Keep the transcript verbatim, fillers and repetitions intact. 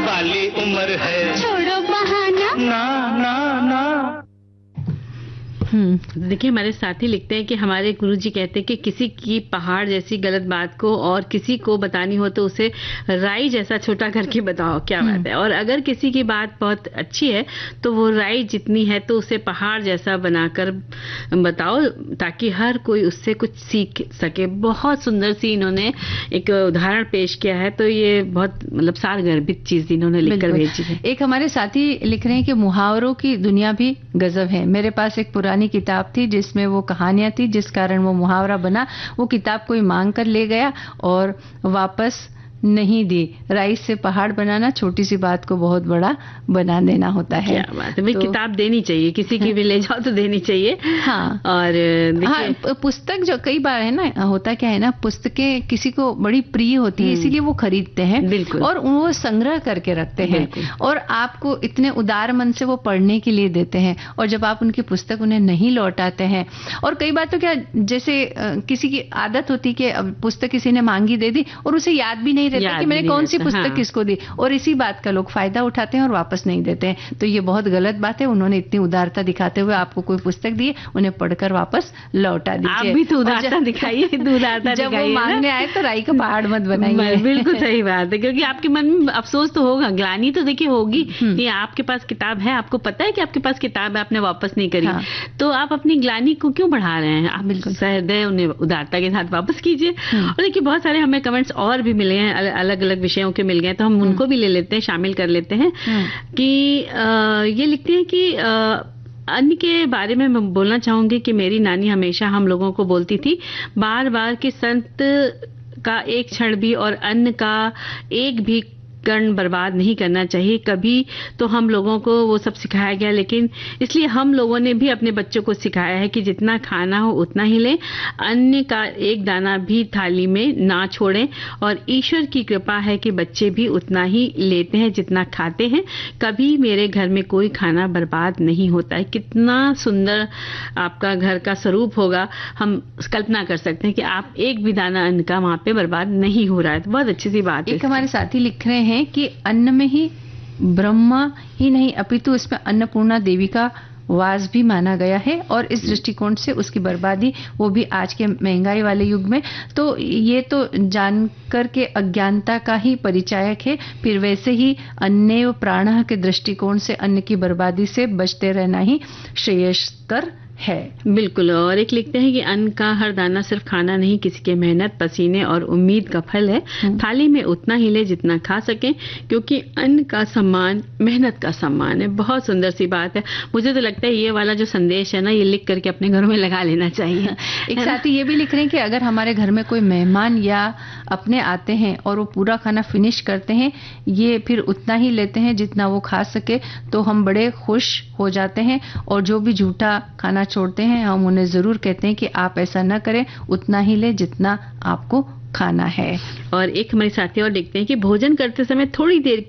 वाली उम्र है, छोड़ो बहाना, ना ना ना। हम्म देखिए, हमारे साथी लिखते हैं कि हमारे गुरुजी कहते हैं कि किसी की पहाड़ जैसी गलत बात को और किसी को बतानी हो तो उसे राई जैसा छोटा करके बताओ। क्या बात है। और अगर किसी की बात बहुत अच्छी है तो वो राई जितनी है तो उसे पहाड़ जैसा बनाकर बताओ, ताकि हर कोई उससे कुछ सीख सके। बहुत सुंदर सी इन्होंने एक उदाहरण पेश किया है, तो ये बहुत मतलब सारगर्भित चीज इन्होंने लिखकर भेजी है। एक हमारे साथी लिख रहे हैं कि मुहावरों की दुनिया भी गजब है। मेरे पास एक पुरानी किताब थी जिसमें वो कहानियां थी, जिस कारण वो मुहावरा बना। वो किताब कोई मांग कर ले गया और वापस नहीं दी। राइस से पहाड़ बनाना छोटी सी बात को बहुत बड़ा बना देना होता है। क्या बात है भाई, तो, किताब देनी चाहिए, किसी की भी ले जाओ तो देनी चाहिए। हाँ, और हाँ, पुस्तक जो कई बार है ना, होता क्या है ना, पुस्तकें किसी को बड़ी प्रिय होती है, इसीलिए वो खरीदते हैं और वो संग्रह करके रखते हैं और आपको इतने उदार मन से वो पढ़ने के लिए देते हैं। और जब आप उनकी पुस्तक उन्हें नहीं लौटाते हैं, और कई बार तो क्या, जैसे किसी की आदत होती कि पुस्तक किसी ने मांगी दे दी और उसे याद भी नहीं रहता कि मैंने कौन सी पुस्तक हाँ। किसको दी, और इसी बात का लोग फायदा उठाते हैं और वापस नहीं देते हैं। तो ये बहुत गलत बात है। उन्होंने इतनी उदारता दिखाते हुए आपको कोई पुस्तक दी, उन्हें पढ़कर वापस लौटा दीजिए। आप भी तो उदारता दिखाइए, उदारता जब वो मांगने आए तो राई का पहाड़ मत बनाइए। बिल्कुल सही बात है, क्योंकि आपके मन में अफसोस तो होगा, ग्लानि तो देखिए होगी कि आपके पास किताब है, आपको पता है कि आपके पास किताब है, आपने वापस नहीं करी, तो आप अपनी ग्लानि को क्यों बढ़ा रहे हैं? आप बिल्कुल सहृदय उन्हें उदारता के साथ वापस कीजिए। और देखिए, बहुत सारे हमें कमेंट्स और भी मिले हैं, अलग अलग विषयों के मिल गए, तो हम उनको भी ले लेते हैं, शामिल कर लेते हैं। कि आ, ये लिखते हैं कि आ, अन्न के बारे में मैं बोलना चाहूंगी कि मेरी नानी हमेशा हम लोगों को बोलती थी बार बार कि संत का एक क्षण भी और अन्न का एक भी कण बर्बाद नहीं करना चाहिए। कभी तो हम लोगों को वो सब सिखाया गया, लेकिन इसलिए हम लोगों ने भी अपने बच्चों को सिखाया है कि जितना खाना हो उतना ही लें, अन्न का एक दाना भी थाली में ना छोड़ें। और ईश्वर की कृपा है कि बच्चे भी उतना ही लेते हैं जितना खाते हैं। कभी मेरे घर में कोई खाना बर्बाद नहीं होता है। कितना सुंदर आपका घर का स्वरूप होगा, हम कल्पना कर सकते हैं कि आप एक भी दाना अन्न का वहां पे बर्बाद नहीं हो रहा है। तो बहुत अच्छी सी बात है। एक हमारे साथी लिख रहे हैं कि अन्न में ही ब्रह्मा ही नहीं अपितु इसमें अन्नपूर्णा देवी का वास भी माना गया है, और इस दृष्टिकोण से उसकी बर्बादी, वो भी आज के महंगाई वाले युग में, तो ये तो जानकर के अज्ञानता का ही परिचायक है। फिर वैसे ही अन्य प्राणः के दृष्टिकोण से अन्न की बर्बादी से बचते रहना ही श्रेयस्कर है। बिल्कुल। और एक लिखते हैं कि अन्न का हर दाना सिर्फ खाना नहीं, किसी के मेहनत, पसीने और उम्मीद का फल है। थाली में उतना ही ले जितना खा सकें, क्योंकि अन्न का सम्मान मेहनत का सम्मान है। बहुत सुंदर सी बात है। मुझे तो लगता है ये वाला जो संदेश है ना, ये लिख करके अपने घरों में लगा लेना चाहिए। एक साथी ये भी लिख रहे हैं कि अगर हमारे घर में कोई मेहमान या अपने आते हैं और वो पूरा खाना फिनिश करते हैं, ये फिर उतना ही लेते हैं जितना वो खा सके, तो हम बड़े खुश हो जाते हैं। और जो भी झूठा खाना छोड़ते हैं, हम उन्हें जरूर कहते हैं कि आप ऐसा न करें, उतना ही ले जितना आपको खाना है। और एक हमारे साथी और लिखते हैं कि भोजन करते समय थोड़ी देर